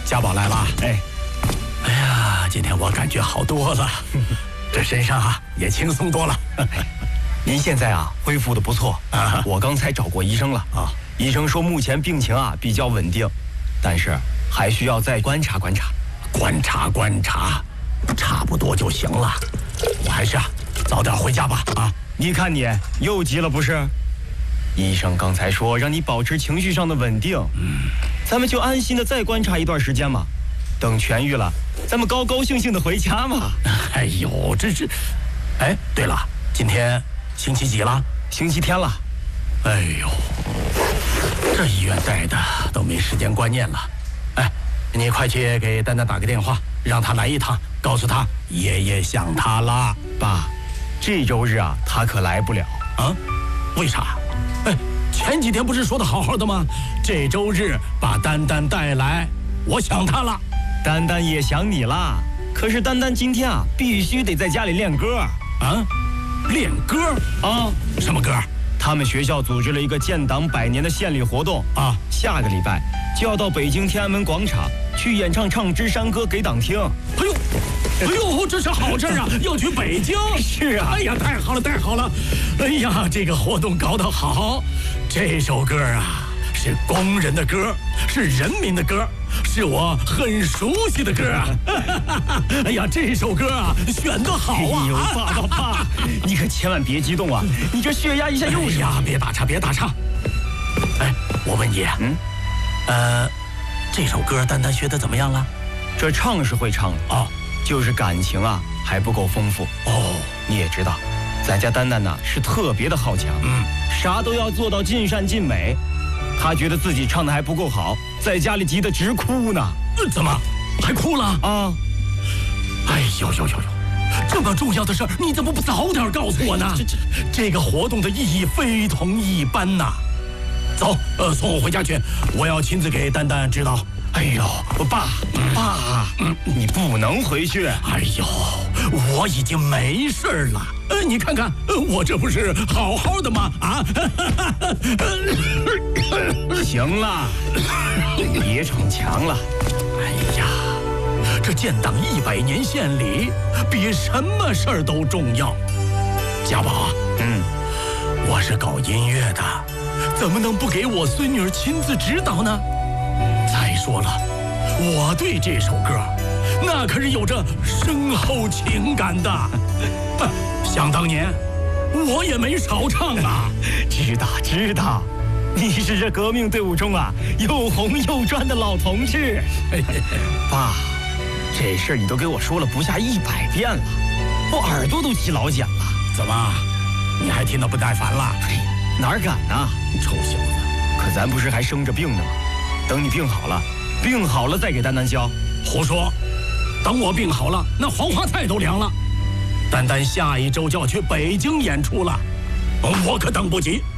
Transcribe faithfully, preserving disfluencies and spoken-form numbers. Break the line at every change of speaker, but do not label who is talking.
家宝来了。
哎，
哎呀，今天我感觉好多了，这身上啊也轻松多了。
您现在啊恢复的不错啊，我刚才找过医生了啊，医生说目前病情啊比较稳定，但是还需要再观察观察。
观察观察，差不多就行了。我还是啊早点回家吧。啊，
你看你又急了不是？医生刚才说让你保持情绪上的稳定，嗯，咱们就安心的再观察一段时间嘛，等痊愈了，咱们高高兴兴的回家嘛。
哎呦，这是……哎，对了，今天星期几了？
星期天了。
哎呦，这医院待的都没时间观念了。哎，你快去给丹丹打个电话，让他来一趟，告诉他爷爷想他了。
爸，这周日啊，他可来不了。
啊？为啥？哎，前几天不是说的好好的吗？这周日把丹丹带来，我想他了。
丹丹也想你啦，可是丹丹今天啊，必须得在家里练歌。
啊？练歌
啊？
什么歌？
他们学校组织了一个建党百年的献礼活动啊，下个礼拜就要到北京天安门广场去演唱《唱支山歌》给党听。
哎呦，哎呦，这是好事啊！要去北京。
是啊。
哎呀，太好了，太好了！哎呀，这个活动搞得好。这首歌啊，是工人的歌，是人民的歌，是我很熟悉的歌啊！哎呀，这首歌啊，选得好啊！
哎呦，爸爸爸，你可千万别激动啊！你这血压一下又是……
哎呀，别打岔，别打岔。哎，我问你，嗯，呃，这首歌丹丹学得怎么样了？
这唱是会唱的啊，就是感情啊还不够丰富。
哦，
你也知道，咱家丹丹呐是特别的好强，嗯，啥都要做到尽善尽美。他觉得自己唱的还不够好，在家里急得直哭呢。
呃、怎么还哭了
啊？
哎呦呦呦呦！这么重要的事儿，你怎么不早点告诉我呢？这这这个活动的意义非同一般呐！走，呃，送我回家去，我要亲自给丹丹指导。
哎呦，爸，爸，嗯，你不能回去。
哎呦，我已经没事了。呃，你看看，呃，我这不是好好的吗？啊！
行了，别逞强了。
哎呀，这建党一百年献礼，比什么事儿都重要。家宝，
嗯，
我是搞音乐的，怎么能不给我孙女儿亲自指导呢？再说了，我对这首歌，那可是有着深厚情感的。想当年，我也没少唱啊。
知道知道，你是这革命队伍中啊又红又专的老同志。爸，这事儿你都给我说了不下一百遍了，我耳朵都起老茧了。
怎么，你还听得不耐烦了？
嘿，哪儿敢呢？
臭小子！
可咱不是还生着病呢吗？等你病好了，病好了再给丹丹教。
胡说！等我病好了，那黄花菜都凉了。丹丹下一周就要去北京演出了，我可等不及。